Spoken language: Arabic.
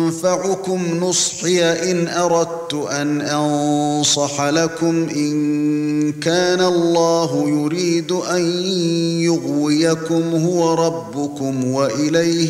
ينفعكم نصحي إن أردت أن أنصح لكم إن كان الله يريد أن يغويكم هو ربكم وإليه